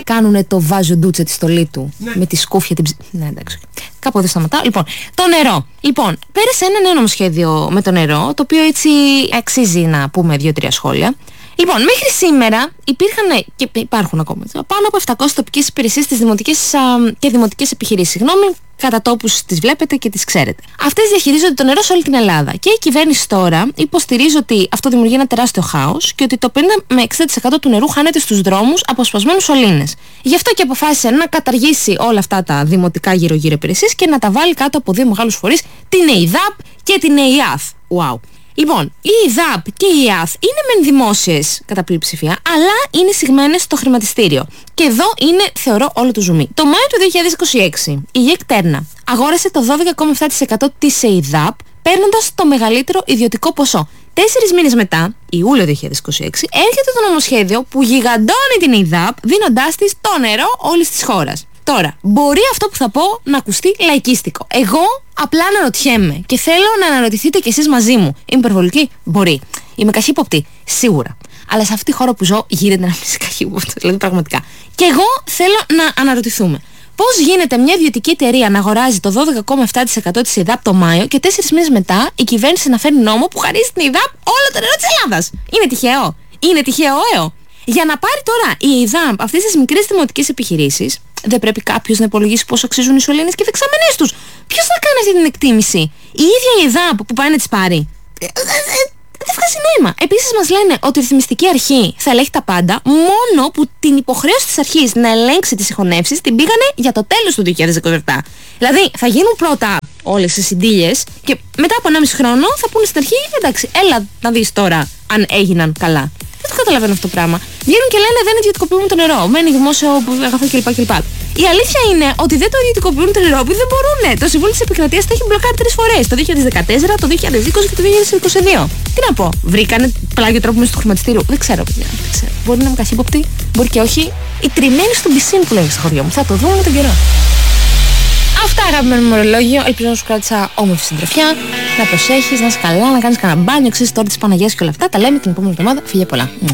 κάνουνε το βάζο ντούτσε τη στολή του με τη σκούφια την ναι, εντάξει. Κάπου εδώ σταματάω. Λοιπόν, το νερό. Λοιπόν, πέρασε ένα νέο νομοσχέδιο με το νερό, το οποίο έτσι αξίζει να πούμε 2-3 σχόλια. Λοιπόν, μέχρι σήμερα υπήρχαν και υπάρχουν ακόμα πάνω από 700 τοπικές υπηρεσίες και δημοτικές επιχειρήσεις. Συγγνώμη, κατά τόπους τις βλέπετε και τις ξέρετε. Αυτές διαχειρίζονται το νερό σε όλη την Ελλάδα. Και η κυβέρνηση τώρα υποστηρίζει ότι αυτό δημιουργεί ένα τεράστιο χάος και ότι το 50 με 60% του νερού χάνεται στους δρόμους από σπασμένους σωλήνες. Γι' αυτό και αποφάσισε να καταργήσει όλα αυτά τα δημοτικά γύρω-γύρω υπηρεσίες και να τα βάλει κάτω από δύο μεγάλους φορείς, την ΕΙΔΑΠ και την ΕΙΑΘ. Wow. Λοιπόν, η ΕΙΔΑΠ και η ΕΙΑΘ είναι μεν δημόσιες κατά πλειοψηφία, αλλά είναι συγμένες στο χρηματιστήριο. Και εδώ είναι, θεωρώ, όλο το ζουμί. Το Μάιο του 2026, η ΓΕΚ Τέρνα αγόρασε το 12,7% της ΕΙΔΑΠ, παίρνοντας το μεγαλύτερο ιδιωτικό ποσό. 4 μήνες μετά, Ιούλιο 2026, έρχεται το νομοσχέδιο που γιγαντώνει την ΕΙΔΑΠ, δίνοντάς της το νερό όλης της χώρας. Τώρα, μπορεί αυτό που θα πω να ακουστεί λαϊκίστικο. Εγώ απλά αναρωτιέμαι και θέλω να αναρωτηθείτε κι εσείς μαζί μου. Είμαι υπερβολική? Μπορεί. Είμαι καχύποπτη? Σίγουρα. Αλλά σε αυτή τη χώρα που ζω γίνεται να μην είσαι καχύποπτη. Δηλαδή πραγματικά. Και εγώ θέλω να αναρωτηθούμε. Πώς γίνεται μια ιδιωτική εταιρεία να αγοράζει το 12,7% της ΕΙΔΑΠ το Μάιο και 4 μήνες μετά η κυβέρνηση να φέρνει νόμο που χαρίζει στην ΕΙΔΑΠ όλο το νερό της Ελλάδας? Είναι τυχαίο? Είναι τυχαίο? Για να πάρει τώρα η ΕΙΔΑΠ αυτές τις μικρές δημοτικές επιχειρήσεις, δεν πρέπει κάποιος να υπολογίσει πόσο αξίζουν οι σωλήνες και οι δεξαμενές τους? Ποιος θα κάνει αυτή την εκτίμηση? Η ίδια η ΕΙΔΑΠ που πάει να τις πάρει? Δεν βγάζει νόημα. Επίσης μας λένε ότι η ρυθμιστική αρχή θα ελέγχει τα πάντα, μόνο που την υποχρέωση της αρχής να ελέγξει τις συγχωνεύσεις την πήγανε για το τέλος του 2027. Δηλαδή θα γίνουν πρώτα όλες οι συντήλιες και μετά από 1,5 χρόνο θα πούνε στην αρχή, εντάξει, έλα να δεις τώρα αν έγιναν καλά. Δεν το καταλαβαίνω αυτό το πράγμα. Βγαίνουν και λένε δεν ιδιωτικοποιούμε το νερό, μένει δημόσιο αγαθό κλπ. Η αλήθεια είναι ότι δεν το ιδιωτικοποιούν το νερό επειδή δεν μπορούν. Το Συμβούλιο της Επικρατείας το έχει μπλοκάρει 3 φορές. Το 2014, το 2020 και το 2022. Τι να πω, βρήκανε πλάγιο τρόπο μέσα στο χρηματιστήριο? Δεν ξέρω, παιδιά. Δεν ξέρω. Μπορεί να είμαι καχύποπτη, μπορεί και όχι. Η τριμμένη στον πισίν που λέγεται στο χωριό μου. Θα το δούμε με τον καιρό. Αυτά, αγαπημένο μου ορολόγιο. Ελπίζω να σου κράτησα όμορφη συντροφιά. Να προσέχεις, να είσαι καλά, να κάνεις κανένα μπάνιο, ξέρεις τώρα της Παναγίας και όλα αυτά. Τα λέμε την επόμενη εβδομάδα. Φιλιά πολλά.